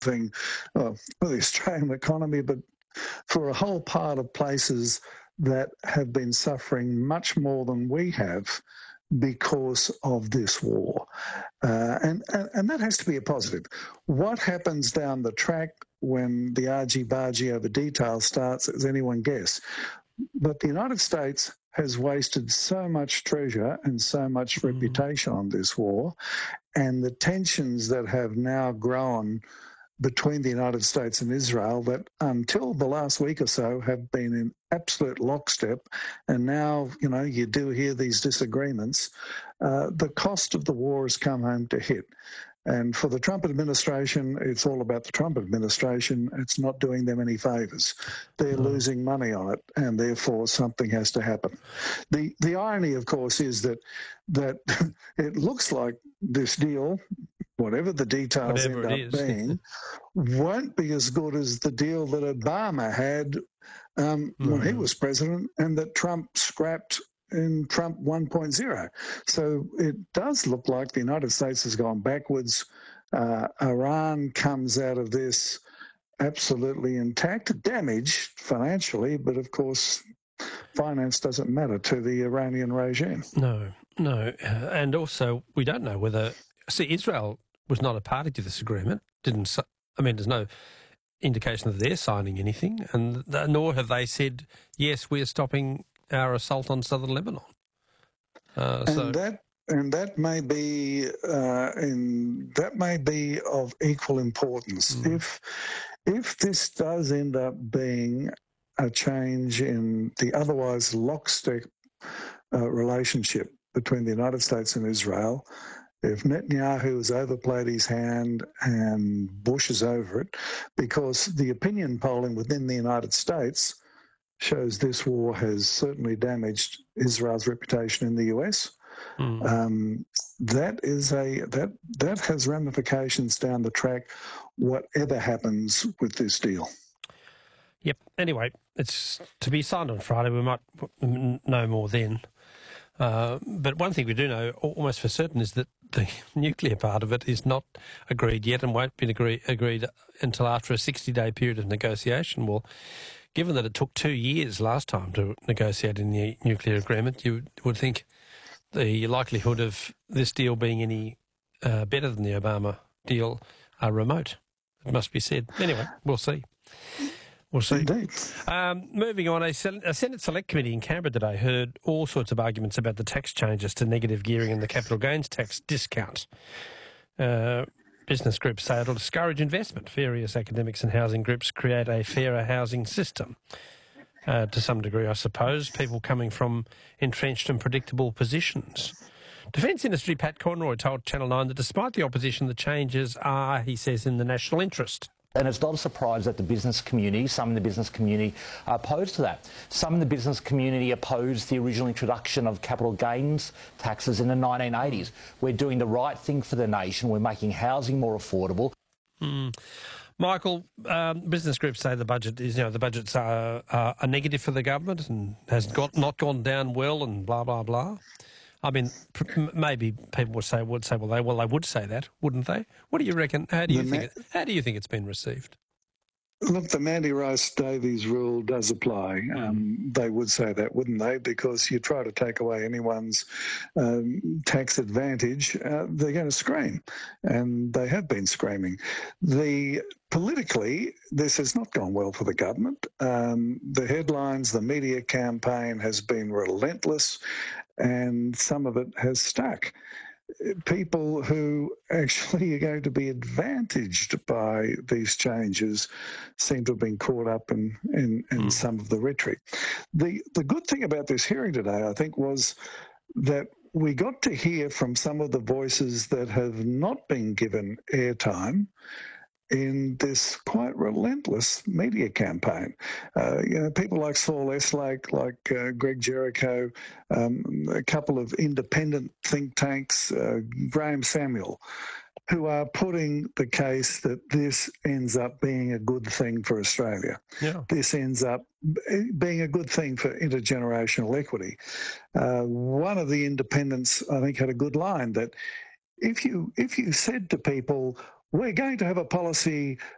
thing for the Australian economy, but for a whole part of places that have been suffering much more than we have because of this war. And that has to be a positive. What happens down the track when the argy-bargy over detail starts is anyone guess. But the United States has wasted so much treasure and so much reputation on this war, and the tensions that have now grown between the United States and Israel that until the last week or so have been in absolute lockstep, and now, you do hear these disagreements. The cost of the war has come home to hit. And for the Trump administration, it's all about the Trump administration. It's not doing them any favours. They're losing money on it, and therefore something has to happen. The irony, of course, is that it looks like this deal, whatever the details end up being, won't be as good as the deal that Obama had when he was president, and that Trump scrapped in Trump 1.0. So it does look like the United States has gone backwards. Iran comes out of this absolutely intact, damaged financially, but of course finance doesn't matter to the Iranian regime. No. And also we don't know whether... See, Israel was not a party to this agreement. There's no indication that they're signing anything, and nor have they said, yes, we're stopping our assault on southern Lebanon. That may be of equal importance. If this does end up being a change in the otherwise lockstep relationship between the United States and Israel, if Netanyahu has overplayed his hand and Bush is over it, because the opinion polling within the United States shows this war has certainly damaged Israel's reputation in the US. That has ramifications down the track, whatever happens with this deal. Yep. Anyway, it's to be signed on Friday. We might know more then. But one thing we do know almost for certain is that the nuclear part of it is not agreed yet and won't be agreed until after a 60-day period of negotiation. Well, given that it took 2 years last time to negotiate in the nuclear agreement, you would think the likelihood of this deal being any better than the Obama deal are remote, it must be said. Anyway, we'll see. We'll see. Indeed. Moving on, a Senate Select Committee in Canberra today heard all sorts of arguments about the tax changes to negative gearing and the capital gains tax discount. Business groups say it'll discourage investment. Various academics and housing groups create a fairer housing system. To some degree, I suppose, people coming from entrenched and predictable positions. Defence Industry Pat Conroy told Channel 9 that despite the opposition, the changes are, he says, in the national interest. And it's not a surprise that the business community, some in the business community, are opposed to that. Some in the business community opposed the original introduction of capital gains taxes in the 1980s. We're doing the right thing for the nation. We're making housing more affordable. Michael, business groups say the budgets are a negative for the government and has not gone down well and blah, blah, blah. I mean, maybe people would say, they would say that, wouldn't they? What do you reckon? How do you think it's been received? Look, the Mandy Rice Davies rule does apply. They would say that, wouldn't they? Because you try to take away anyone's tax advantage, they're going to scream, and they have been screaming. Politically, this has not gone well for the government. The headlines, the media campaign has been relentless, and some of it has stuck. People who actually are going to be advantaged by these changes seem to have been caught up in some of the rhetoric. The good thing about this hearing today, I think, was that we got to hear from some of the voices that have not been given airtime in this quite relentless media campaign. People like Saul Eslake, like Greg Jericho, a couple of independent think tanks, Graham Samuel, who are putting the case that this ends up being a good thing for Australia. Yeah. This ends up being a good thing for intergenerational equity. One of the independents, I think, had a good line that if you said to people, we're going to have a policy